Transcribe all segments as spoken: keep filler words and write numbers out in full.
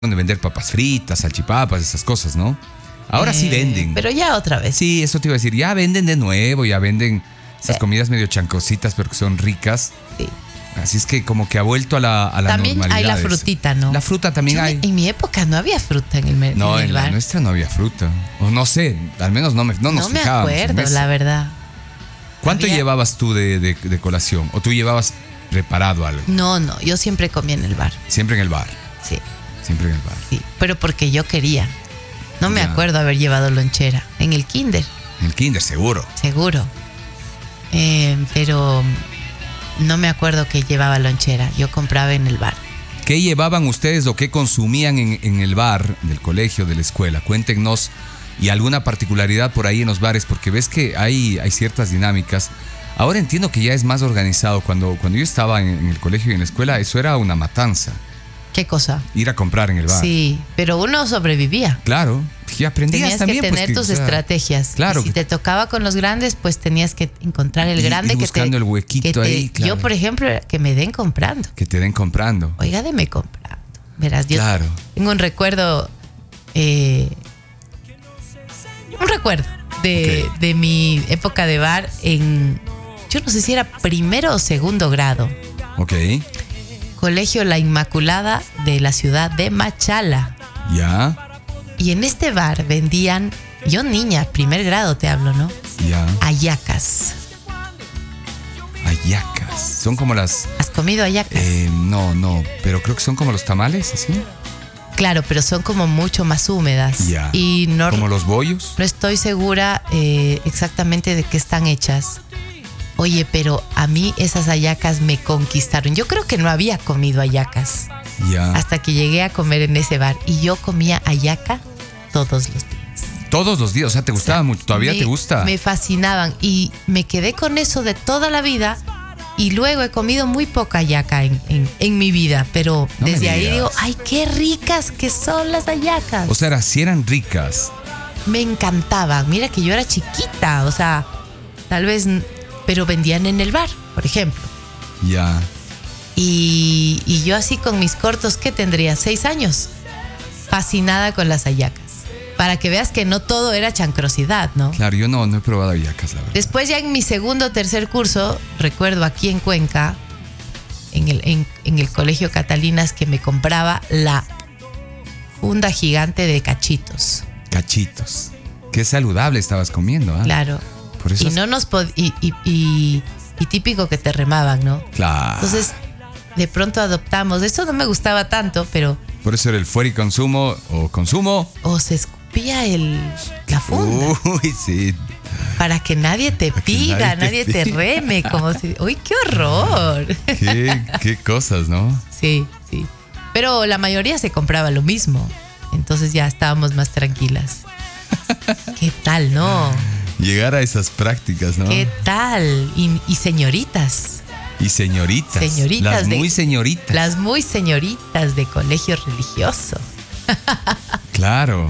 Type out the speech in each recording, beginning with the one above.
de vender papas fritas, salchipapas, esas cosas, ¿no? Ahora eh, sí venden. Pero ya otra vez. Sí, eso te iba a decir. Ya venden de nuevo, ya venden esas sí. comidas medio chancositas, pero que son ricas. Sí. Así es que como que ha vuelto a la, a la también normalidad. También hay la frutita, ¿no? La fruta también Yo hay. En mi época no había fruta en el mercado. No, en, el en bar. la nuestra no había fruta. O no sé, al menos no, me, no nos no fijábamos. No me acuerdo, la verdad. ¿Cuánto había... llevabas tú de, de, de colación? ¿O tú llevabas preparado algo? No, no, yo siempre comía en el bar. ¿Siempre en el bar? Sí. Siempre en el bar. Sí, pero porque yo quería. No me ya. acuerdo haber llevado lonchera. En el kinder. En el kinder, seguro. Seguro. Eh, pero no me acuerdo que llevaba lonchera. Yo compraba en el bar. ¿Qué llevaban ustedes o qué consumían en, en el bar del colegio, de la escuela? Cuéntenos. Y alguna particularidad por ahí en los bares, porque ves que hay, hay ciertas dinámicas. Ahora entiendo que ya es más organizado. Cuando, cuando yo estaba en, en el colegio y en la escuela, eso era una matanza. ¿Qué cosa? Ir a comprar en el bar. Sí, pero uno sobrevivía. Claro, y aprendías tenías también. Tenías que tener pues, tus que, estrategias. Claro. Y si te tocaba con los grandes, pues tenías que encontrar el y, grande y que buscando te, el huequito que te, ahí, claro. Yo, por ejemplo, que me den comprando. Que te den comprando. Oiga, deme comprando. Verás, yo claro. tengo un recuerdo, eh, un recuerdo de, okay. de mi época de bar en, yo no sé si era primero o segundo grado. Ok. Colegio La Inmaculada de la ciudad de Machala. Ya. Y en este bar vendían, yo niña, primer grado te hablo, ¿no? Ya. Hallacas. Hallacas. Son como las... ¿Has comido hallacas? Eh, no, no, pero creo que son como los tamales, ¿así? Claro, pero son como mucho más húmedas. Ya. Y no, ¿Como los bollos? No estoy segura eh, exactamente de qué están hechas. Oye, pero a mí esas hallacas me conquistaron. Yo creo que no había comido hallacas. Ya. Hasta que llegué a comer en ese bar. Y yo comía hallaca todos los días. Todos los días, o sea, te gustaba o sea, mucho. ¿Todavía me, te gusta? Me fascinaban. Y me quedé con eso de toda la vida. Y luego he comido muy poca hallaca en, en, en mi vida. Pero no desde ahí digo, ay, qué ricas que son las hallacas. O sea, si eran ricas. Me encantaban. Mira que yo era chiquita. O sea, tal vez... pero vendían en el bar, por ejemplo. Ya. Y, y yo así con mis cortos, ¿qué tendría? Seis años. Fascinada con las hallacas. Para que veas que no todo era chancrosidad, ¿no? Claro, yo no, no he probado hallacas, la verdad. Después ya en mi segundo o tercer curso, recuerdo aquí en Cuenca, en el, en, en el colegio Catalinas, que me compraba la funda gigante de cachitos. Cachitos. Qué saludable estabas comiendo, ¿ah? ¿eh? Claro. Por eso y es... no nos pod- y, y, y, y típico que te remaban, ¿no? Claro. Entonces, de pronto adoptamos. Esto no me gustaba tanto, pero... Por eso era el fuera y consumo o consumo. O se escupía el, la funda. Uy, sí. Para que nadie te Para pida, nadie te nadie te, pida. reme. Como si... ¡Uy, qué horror! Qué, qué cosas, ¿no? Sí, sí. Pero la mayoría se compraba lo mismo. Entonces ya estábamos más tranquilas. ¿Qué tal, no? Llegar a esas prácticas, ¿no? ¿Qué tal? Y, y señoritas. Y señoritas. Señoritas. Las de, muy señoritas. Las muy señoritas de colegio religioso. Claro.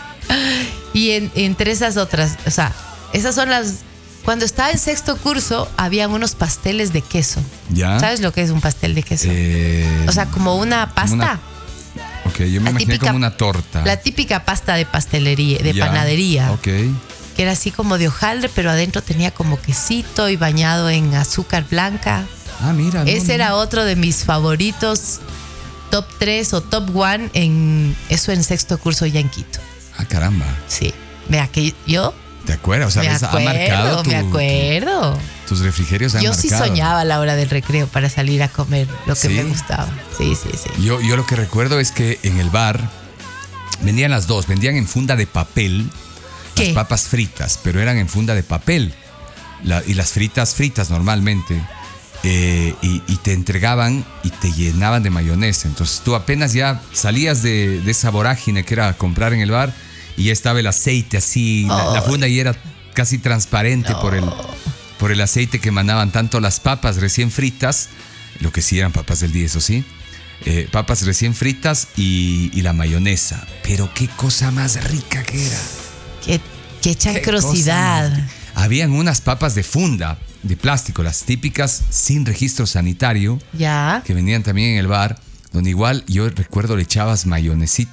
Y en, entre esas otras, o sea, esas son las... Cuando estaba en sexto curso, habían unos pasteles de queso. ¿Ya? ¿Sabes lo que es un pastel de queso? Eh, o sea, como una pasta. Una, ok, yo me La imaginé típica- como una torta. La típica pasta de pastelería, de Ya, panadería. Ok. Que era así como de hojaldre, pero adentro tenía como quesito y bañado en azúcar blanca. Ah, mira. no, Ese no. era otro de mis favoritos, top tres o top one, en eso en sexto curso ya en Quito. Ah, caramba. Sí. Vea que yo ¿Te acuerdas? O sea, me ves, acuerdo, ha marcado tu, me acuerdo. tu- tus refrigerios han Yo marcado. sí soñaba a la hora del recreo para salir a comer lo que ¿Sí? me gustaba. Sí, sí, sí. Yo, yo lo que recuerdo es que en el bar vendían las dos. Vendían en funda de papel ¿Qué? las papas fritas, pero eran en funda de papel. La- y las fritas, fritas normalmente. eh, y, y te entregaban y te llenaban de mayonesa. Entonces tú apenas ya salías de, de esa vorágine que era comprar en el bar y ya estaba el aceite así. La, la funda ya era casi transparente No. por el, por el aceite que emanaban tanto las papas recién fritas, lo que sí eran papas del día, eso sí. Eh, papas recién fritas y, y la mayonesa. Pero qué cosa más rica que era. Qué, qué chancrosidad. Qué cosa más- Habían unas papas de funda, de plástico, las típicas sin registro sanitario, Ya. que vendían también en el bar. donde igual yo recuerdo le echabas mayonesita